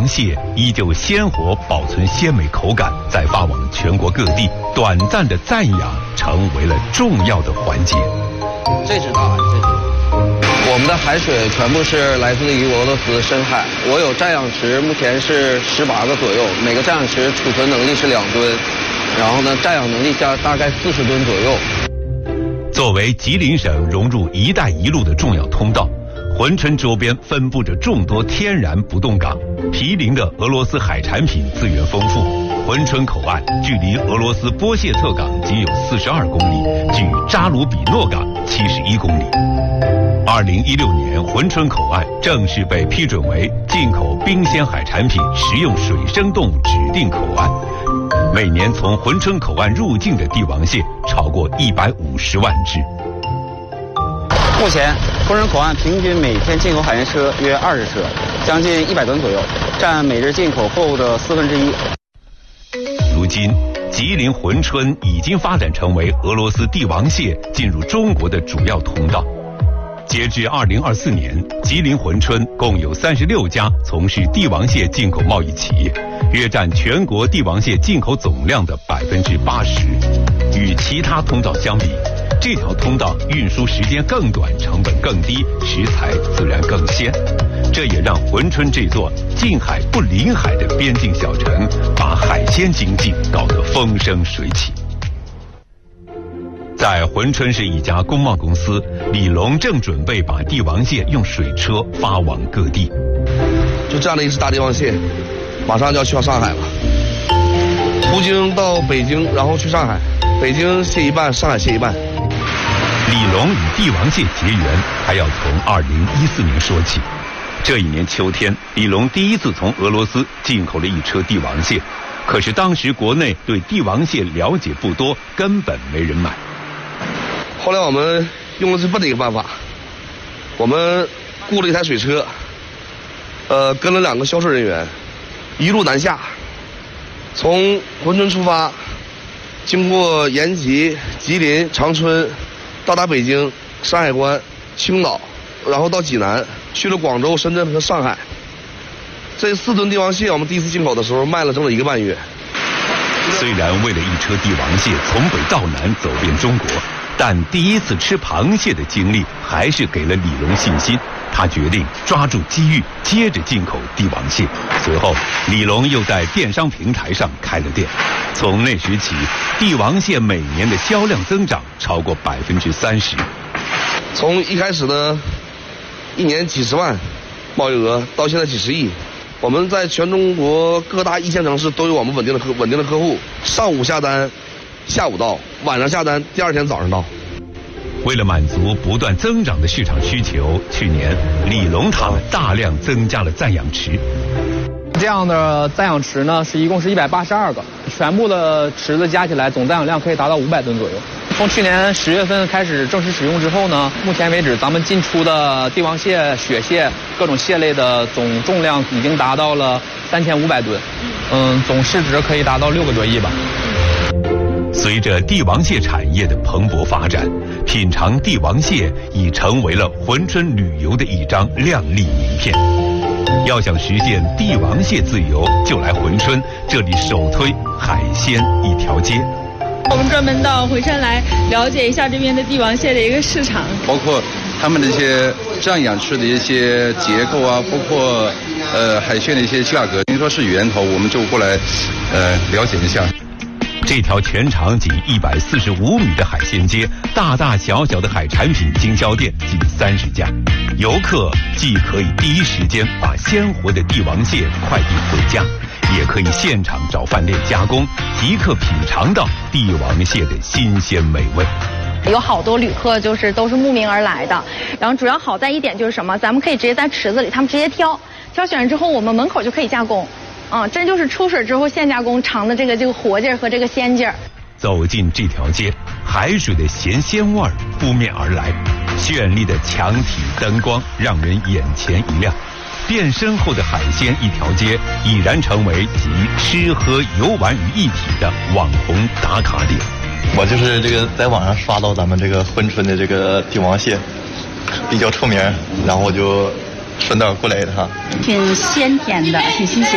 蟹依旧鲜活保存鲜美口感，在发往全国各地，短暂的赞扬成为了重要的环节。 这只大鲟，我们的海水全部是来自于俄罗斯深海，我有占氧池，目前是18个左右，每个占氧池储存能力是2吨，然后呢，占氧能力大概40吨左右。 作为吉林省融入“一带一路”的重要通道，珲春周边分布着众多天然不冻港，毗邻的俄罗斯海产品资源丰富。珲春口岸距离俄罗斯波谢特港仅有42公里，距扎卢比诺港71公里。2016年，珲春口岸正式被批准为进口冰鲜海产品、食用水生动物指定口岸。每年从珲春口岸入境的帝王蟹超过150万只。 目前，珲春口岸平均每天进口海鲜车约20车，将近100吨左右，占每日进口货物的1/4。 如今，吉林珲春已经发展成为俄罗斯帝王蟹进入中国的主要通道。截至2024年，吉林珲春共有36家从事帝王蟹进口贸易企业，约占全国帝王蟹进口总量的80%。与其他通道相比，这条通道运输时间更短，成本更低，食材自然更鲜。这也让珲春这座近海不临海的边境小城，把海鲜经济搞得风生水起。在珲春市一家工贸公司，李龙正准备把帝王蟹用水车发往各地。 就这样的一只大帝王蟹，马上就要去到上海了。途经到北京，然后去上海，北京蟹一半，上海蟹一半。 李龙与帝王蟹结缘，还要从2014年说起。这一年秋天，李龙第一次从俄罗斯进口了一车帝王蟹，可是当时国内对帝王蟹了解不多，根本没人买。 后来我们用了最笨的一个办法，我们雇了一台水车，跟了2个销售人员，一路南下，从珲春出发，经过延吉、吉林、长春，到达北京、山海关、青岛，然后到济南，去了广州、深圳和上海。这4吨帝王蟹，我们第一次进口的时候卖了整整1个半月。 虽然为了一车帝王蟹从北到南走遍中国，但第一次吃螃蟹的经历还是给了李龙信心。他决定抓住机遇，接着进口帝王蟹。随后，李龙又在电商平台上开了店。从那时起，帝王蟹每年的销量增长超过30%。 从一开始的1年几十万贸易额，到现在几十亿。我们在全中国各大1线城市都有我们稳定的客户，上午下单，下午到，晚上下单，第2天早上到。 为了满足不断增长的市场需求，去年李龙他们大量增加了赞养池。 这样的赞养池呢，一共是182个，全部的池子加起来总赞养量可以达到500吨左右。从去年10月份开始正式使用之后呢，目前为止咱们进出的帝王蟹、雪蟹各种蟹类的总重量已经达到了3500吨，总市值可以达到6个多亿吧。 随着帝王蟹产业的蓬勃发展，品尝帝王蟹已成为了珲春旅游的一张亮丽名片。要想实现帝王蟹自由，就来珲春，这里首推海鲜一条街。 我们专门到珲春来了解一下这边的帝王蟹的一个市场， 包括他们的一些占养池的一些结构啊，包括海鲜的一些价格。您说是源头，我们就过来了解一下。 这条全长仅145米的海鲜街，大大小小的海产品经销店近30家。游客既可以第一时间把鲜活的帝王蟹快递回家，也可以现场找饭店加工，即刻品尝到帝王蟹的新鲜美味。 有好多旅客都是慕名而来的，然后主要好在一点就是什么，咱们可以直接在池子里，他们直接挑选了之后，我们门口就可以加工。真就是出水之后现加工，尝的这个活劲儿和这个鲜劲儿。 走进这条街，海水的咸鲜味儿扑面而来，绚丽的墙体灯光让人眼前一亮。变身后的海鲜一条街已然成为集吃喝游玩于一体的网红打卡点。 我就是这个在网上刷到咱们这个珲春的这个帝王蟹比较出名，然后我就顺道过来一趟。 挺鲜甜的，挺新鲜。